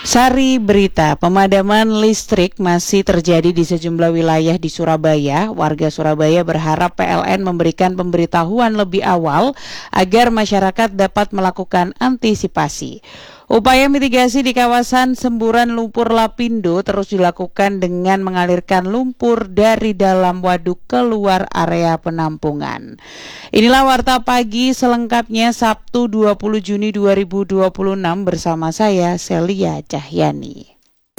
Sari berita, pemadaman listrik masih terjadi di sejumlah wilayah di Surabaya. Warga Surabaya berharap PLN memberikan pemberitahuan lebih awal agar masyarakat dapat melakukan antisipasi. Upaya mitigasi di kawasan semburan lumpur Lapindo terus dilakukan dengan mengalirkan lumpur dari dalam waduk keluar area penampungan. Inilah Warta Pagi selengkapnya Sabtu 20 Juni 2026 bersama saya Celia Cahyani.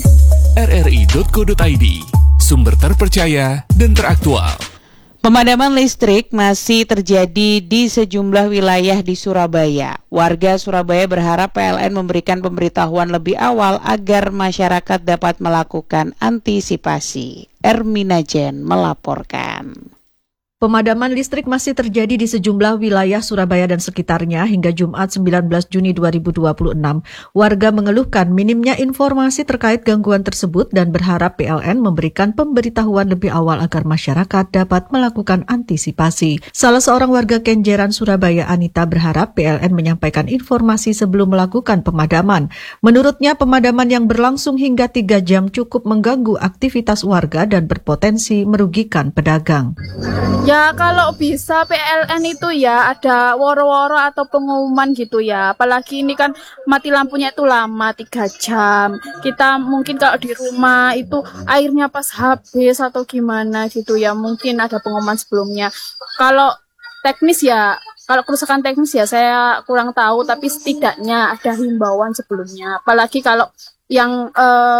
rri.co.id, sumber terpercaya dan teraktual. Pemadaman listrik masih terjadi di sejumlah wilayah di Surabaya. Warga Surabaya berharap PLN memberikan pemberitahuan lebih awal agar masyarakat dapat melakukan antisipasi. Ermina Jen melaporkan. Pemadaman listrik masih terjadi di sejumlah wilayah Surabaya dan sekitarnya hingga Jumat 19 Juni 2026. Warga mengeluhkan minimnya informasi terkait gangguan tersebut dan berharap PLN memberikan pemberitahuan lebih awal agar masyarakat dapat melakukan antisipasi. Salah seorang warga Kenjeran, Surabaya, Anita, berharap PLN menyampaikan informasi sebelum melakukan pemadaman. Menurutnya, pemadaman yang berlangsung hingga 3 jam cukup mengganggu aktivitas warga dan berpotensi merugikan pedagang. Ya kalau bisa PLN itu ya ada woro-woro atau pengumuman gitu ya. Apalagi ini kan mati lampunya itu lama 3 jam. Kita mungkin kalau di rumah itu airnya pas habis atau gimana gitu ya. Mungkin ada pengumuman sebelumnya. Kalau teknis ya, kalau kerusakan teknis ya saya kurang tahu. Tapi setidaknya ada himbauan sebelumnya. Apalagi kalau yang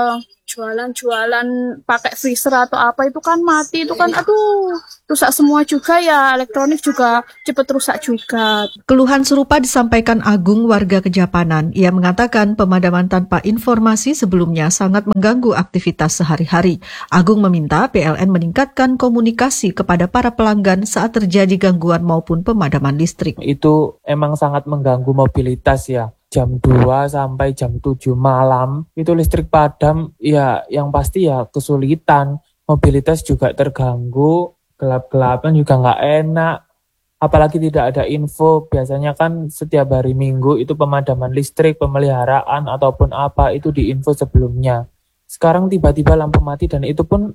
jualan pakai freezer atau apa itu kan mati, itu kan rusak semua juga ya, elektronik juga cepat rusak juga. Keluhan serupa disampaikan Agung, warga Kejapanan. Ia mengatakan pemadaman tanpa informasi sebelumnya sangat mengganggu aktivitas sehari-hari. Agung meminta PLN meningkatkan komunikasi kepada para pelanggan saat terjadi gangguan maupun pemadaman listrik. Itu emang sangat mengganggu mobilitas ya. Jam 2 sampai jam 7 malam itu listrik padam, ya yang pasti ya kesulitan, mobilitas juga terganggu, gelap-gelapan juga nggak enak, apalagi tidak ada info. Biasanya kan setiap hari Minggu itu pemadaman listrik, pemeliharaan ataupun apa itu diinfo sebelumnya. Sekarang tiba-tiba lampu mati dan itu pun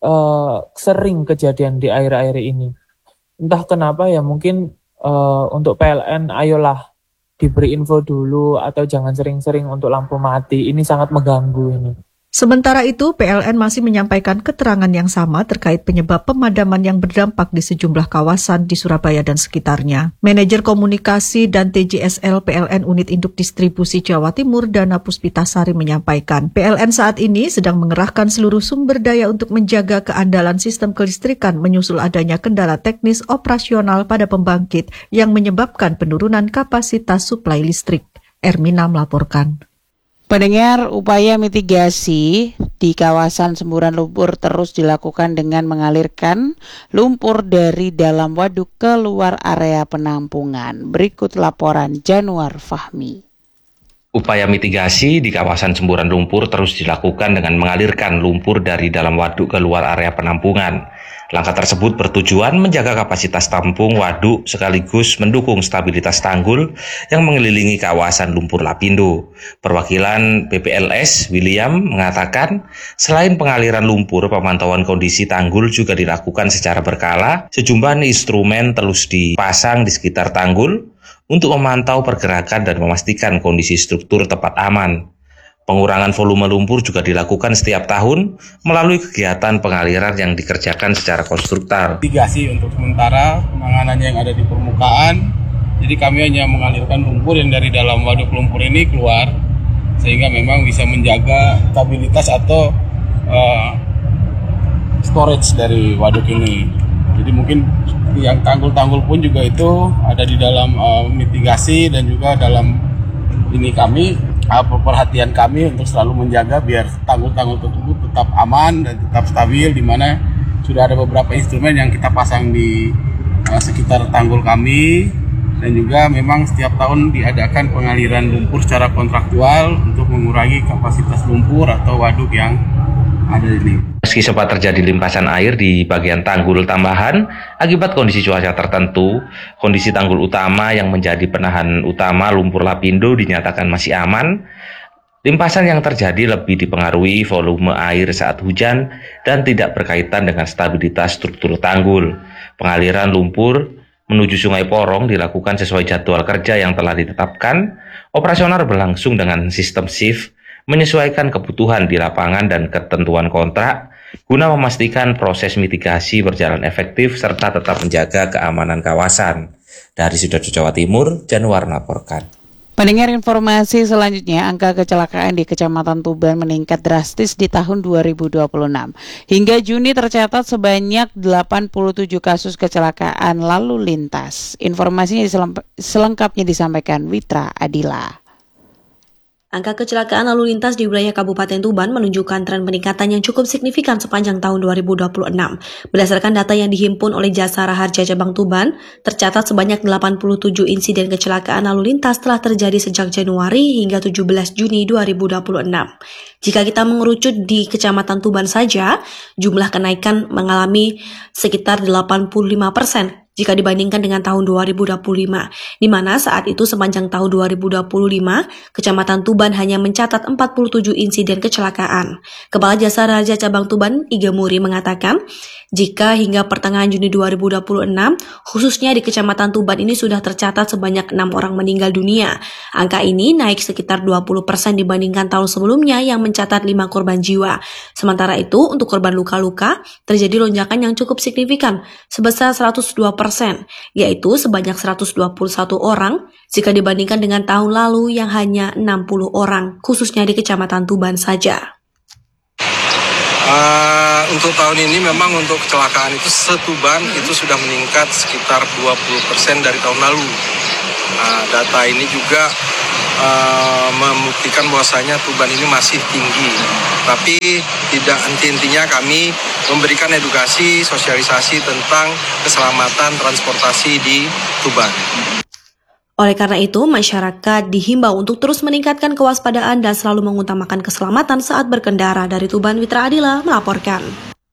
sering kejadian di akhir-akhir ini. Entah kenapa ya, mungkin untuk PLN ayolah diberi info dulu atau jangan sering-sering untuk lampu mati. Ini sangat mengganggu ini. Sementara itu, PLN masih menyampaikan keterangan yang sama terkait penyebab pemadaman yang berdampak di sejumlah kawasan di Surabaya dan sekitarnya. Manajer Komunikasi dan TJSL PLN Unit Induk Distribusi Jawa Timur, Dana Puspitasari, menyampaikan PLN saat ini sedang mengerahkan seluruh sumber daya untuk menjaga keandalan sistem kelistrikan menyusul adanya kendala teknis operasional pada pembangkit yang menyebabkan penurunan kapasitas suplai listrik. Ermina melaporkan. Pendengar, upaya mitigasi di kawasan semburan lumpur terus dilakukan dengan mengalirkan lumpur dari dalam waduk keluar area penampungan. Berikut laporan Januar Fahmi. Upaya mitigasi di kawasan semburan lumpur terus dilakukan dengan mengalirkan lumpur dari dalam waduk keluar area penampungan. Langkah tersebut bertujuan menjaga kapasitas tampung waduk sekaligus mendukung stabilitas tanggul yang mengelilingi kawasan lumpur Lapindo. Perwakilan PPLS William mengatakan, selain pengaliran lumpur, pemantauan kondisi tanggul juga dilakukan secara berkala. Sejumlah instrumen terus dipasang di sekitar tanggul untuk memantau pergerakan dan memastikan kondisi struktur tetap aman. Pengurangan volume lumpur juga dilakukan setiap tahun melalui kegiatan pengaliran yang dikerjakan secara konstruktor. Mitigasi untuk sementara penanganannya yang ada di permukaan, jadi kami hanya mengalirkan lumpur yang dari dalam waduk lumpur ini keluar, sehingga memang bisa menjaga stabilitas atau storage dari waduk ini. Jadi mungkin yang tanggul-tanggul pun juga itu ada di dalam mitigasi dan juga dalam ini kami perhatian kami untuk selalu menjaga biar tanggul-tanggul tersebut tetap aman dan tetap stabil, di mana sudah ada beberapa instrumen yang kita pasang di sekitar tanggul kami, dan juga memang setiap tahun diadakan pengaliran lumpur secara kontraktual untuk mengurangi kapasitas lumpur atau waduk yang ada ini. Meski sempat terjadi limpasan air di bagian tanggul tambahan akibat kondisi cuaca tertentu, kondisi tanggul utama yang menjadi penahan utama lumpur Lapindo dinyatakan masih aman. Limpasan yang terjadi lebih dipengaruhi volume air saat hujan dan tidak berkaitan dengan stabilitas struktur tanggul. Pengaliran lumpur menuju Sungai Porong dilakukan sesuai jadwal kerja yang telah ditetapkan. Operasional berlangsung dengan sistem shift, menyesuaikan kebutuhan di lapangan dan ketentuan kontrak, guna memastikan proses mitigasi berjalan efektif serta tetap menjaga keamanan kawasan. Dari Sidoarjo, Jawa Timur, Januar melaporkan. Pendengar, informasi selanjutnya, angka kecelakaan di Kecamatan Tuban meningkat drastis di tahun 2026. Hingga Juni tercatat sebanyak 87 kasus kecelakaan lalu lintas. Informasinya selengkapnya disampaikan Witra Adila. Angka kecelakaan lalu lintas di wilayah Kabupaten Tuban menunjukkan tren peningkatan yang cukup signifikan sepanjang tahun 2026. Berdasarkan data yang dihimpun oleh Jasara Harja Cabang Tuban, tercatat sebanyak 87 insiden kecelakaan lalu lintas telah terjadi sejak Januari hingga 17 Juni 2026. Jika kita mengerucut di Kecamatan Tuban saja, jumlah kenaikan mengalami sekitar 85% jika dibandingkan dengan tahun 2025, di mana saat itu sepanjang tahun 2025, Kecamatan Tuban hanya mencatat 47 insiden kecelakaan. Kepala Jasa Raja Cabang Tuban, Iga Muri, mengatakan, jika hingga pertengahan Juni 2026, khususnya di Kecamatan Tuban ini sudah tercatat sebanyak 6 orang meninggal dunia. Angka ini naik sekitar 20% dibandingkan tahun sebelumnya yang mencatat 5 korban jiwa. Sementara itu, untuk korban luka-luka, terjadi lonjakan yang cukup signifikan, sebesar 102%, yaitu sebanyak 121 orang jika dibandingkan dengan tahun lalu yang hanya 60 orang, khususnya di Kecamatan Tuban saja. Untuk tahun ini memang untuk kecelakaan itu setuban itu sudah meningkat sekitar 20% dari tahun lalu. Data ini juga membuktikan bahwasanya Tuban ini masih tinggi, tapi tidak henti-hentinya kami memberikan edukasi, sosialisasi tentang keselamatan transportasi di Tuban. Oleh karena itu, masyarakat dihimbau untuk terus meningkatkan kewaspadaan dan selalu mengutamakan keselamatan saat berkendara. Dari Tuban, Witra Adila melaporkan.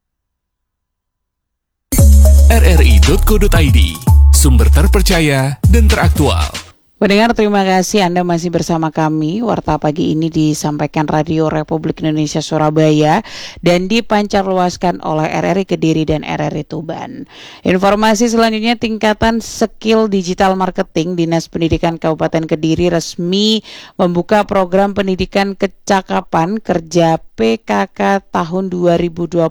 rri.co.id, sumber terpercaya dan teraktual. Pendengar, terima kasih Anda masih bersama kami. Warta pagi ini disampaikan Radio Republik Indonesia Surabaya dan dipancarluaskan oleh RRI Kediri dan RRI Tuban. Informasi selanjutnya, tingkatan skill digital marketing, Dinas Pendidikan Kabupaten Kediri resmi membuka program pendidikan kecakapan kerja PKK tahun 2026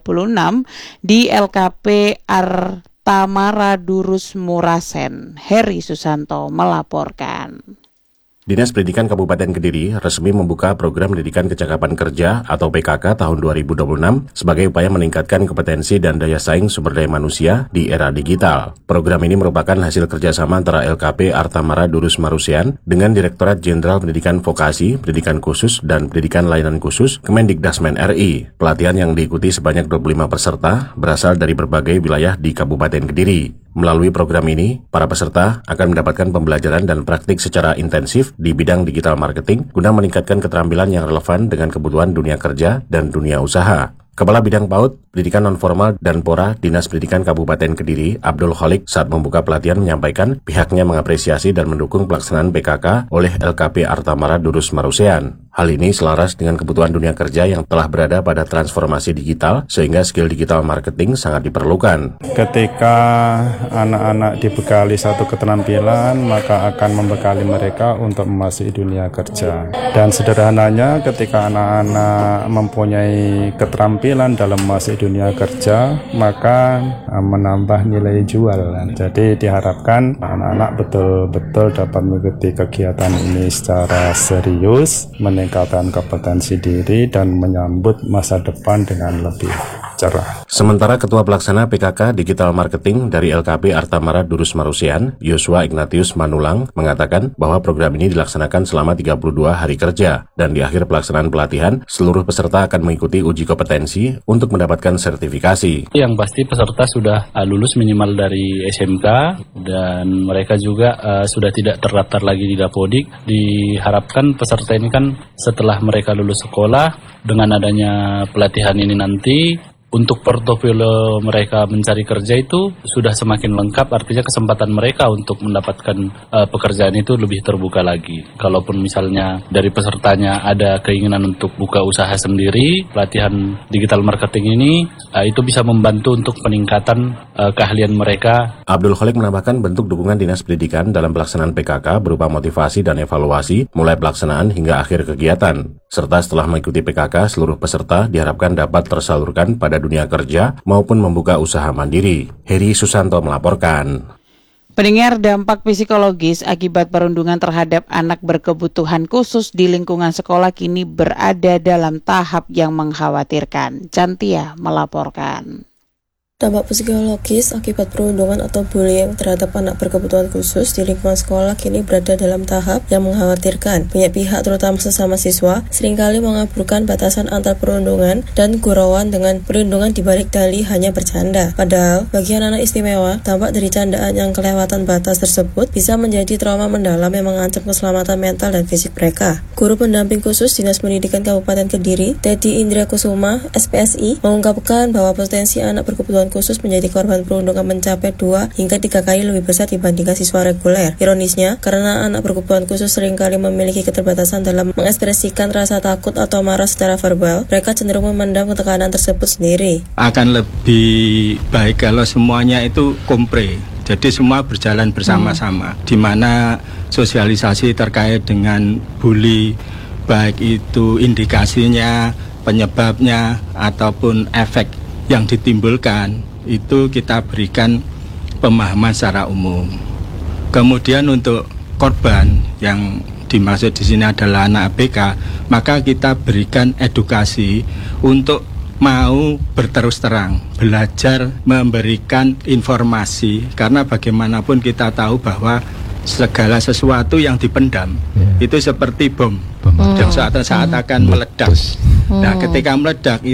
di LKP Artamara Durus Murasen. Heri Susanto melaporkan. Dinas Pendidikan Kabupaten Kediri resmi membuka program pendidikan kecakapan kerja atau PKK tahun 2026 sebagai upaya meningkatkan kompetensi dan daya saing sumber daya manusia di era digital. Program ini merupakan hasil kerjasama antara LKP Artamara Durus Marusean dengan Direktorat Jenderal Pendidikan Vokasi, Pendidikan Khusus, dan Pendidikan Layanan Khusus Kemendikdasmen RI. Pelatihan yang diikuti sebanyak 25 peserta berasal dari berbagai wilayah di Kabupaten Kediri. Melalui program ini, para peserta akan mendapatkan pembelajaran dan praktik secara intensif di bidang digital marketing guna meningkatkan keterampilan yang relevan dengan kebutuhan dunia kerja dan dunia usaha. Kepala Bidang PAUD, Pendidikan Nonformal dan Pora Dinas Pendidikan Kabupaten Kediri, Abdul Khalik, saat membuka pelatihan menyampaikan pihaknya mengapresiasi dan mendukung pelaksanaan PKK oleh LKP Artamara Durus Marusean. Hal ini selaras dengan kebutuhan dunia kerja yang telah berada pada transformasi digital, sehingga skill digital marketing sangat diperlukan. Ketika anak-anak dibekali satu keterampilan, maka akan membekali mereka untuk memasuki dunia kerja. Dan sederhananya, ketika anak-anak mempunyai keterampilan dalam masuk dunia kerja, maka menambah nilai jual. Jadi diharapkan anak-anak betul-betul dapat mengikuti kegiatan ini secara serius, meningkatkan kompetensi diri, dan menyambut masa depan dengan lebih cerah. Sementara Ketua Pelaksana PKK Digital Marketing dari LKP Artamara Durus Marusean, Yosua Ignatius Manulang, mengatakan bahwa program ini dilaksanakan selama 32 hari kerja, dan di akhir pelaksanaan pelatihan, seluruh peserta akan mengikuti uji kompetensi untuk mendapatkan sertifikasi. Yang pasti peserta sudah lulus minimal dari SMK, dan mereka juga sudah tidak terdaftar lagi di Dapodik. Diharapkan peserta ini kan setelah mereka lulus sekolah, dengan adanya pelatihan ini nanti untuk portofolio mereka mencari kerja itu sudah semakin lengkap, artinya kesempatan mereka untuk mendapatkan pekerjaan itu lebih terbuka lagi. Kalaupun misalnya dari pesertanya ada keinginan untuk buka usaha sendiri, pelatihan digital marketing ini itu bisa membantu untuk peningkatan keahlian mereka. Abdul Khalik menambahkan bentuk dukungan Dinas Pendidikan dalam pelaksanaan PKK berupa motivasi dan evaluasi mulai pelaksanaan hingga akhir kegiatan. Serta setelah mengikuti PKK, seluruh peserta diharapkan dapat tersalurkan pada dunia kerja maupun membuka usaha mandiri. Heri Susanto melaporkan. Pendengar, dampak psikologis akibat perundungan terhadap anak berkebutuhan khusus di lingkungan sekolah kini berada dalam tahap yang mengkhawatirkan. Cantia melaporkan. Dampak psikologis akibat perundungan atau bullying terhadap anak berkebutuhan khusus di lingkungan sekolah kini berada dalam tahap yang mengkhawatirkan. Banyak pihak, terutama sesama siswa, seringkali mengaburkan batasan antar perundungan dan gurauan dengan perlindungan dibalik dalih hanya bercanda. Padahal, bagi anak istimewa, dampak dari candaan yang kelewatan batas tersebut bisa menjadi trauma mendalam yang mengancam keselamatan mental dan fisik mereka. Guru pendamping khusus Dinas Pendidikan Kabupaten Kediri, Teddy Indra Kusuma, SPSI, mengungkapkan bahwa potensi anak berkebutuhan khusus menjadi korban perundungan mencapai 2 hingga 3 kali lebih besar dibandingkan siswa reguler. Ironisnya, karena anak berkebutuhan khusus seringkali memiliki keterbatasan dalam mengekspresikan rasa takut atau marah secara verbal, mereka cenderung memendam tekanan tersebut sendiri. Akan lebih baik kalau semuanya itu kompre. Jadi semua berjalan bersama-sama, di mana sosialisasi terkait dengan bully, baik itu indikasinya, penyebabnya, ataupun efek yang ditimbulkan, itu kita berikan pemahaman secara umum. Kemudian untuk korban yang dimaksud di sini adalah anak ABK, maka kita berikan edukasi untuk mau berterus terang, belajar memberikan informasi, karena bagaimanapun kita tahu bahwa segala sesuatu yang dipendam itu seperti bom yang saat akan meledak. Nah, ketika meledak